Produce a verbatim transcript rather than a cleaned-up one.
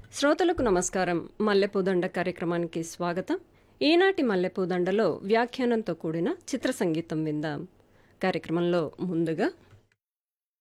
శ్రోతలకు నమస్కారం. మల్లెపూదండ కార్యక్రమానికి స్వాగతం. ఈనాటి మల్లెపూదండలో వ్యాఖ్యానంతో కూడిన చిత్ర సంగీతం విందాం. కార్యక్రమంలో ముందుగా